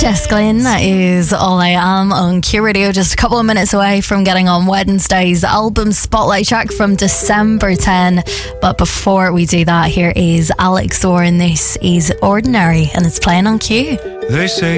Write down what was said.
Jess Glynn, that is All I Am on Q Radio, just a couple of minutes away from getting on Wednesday's album spotlight track from December 10. But before we do that, here is Alex Zorn. This is Ordinary and it's playing on Q. They say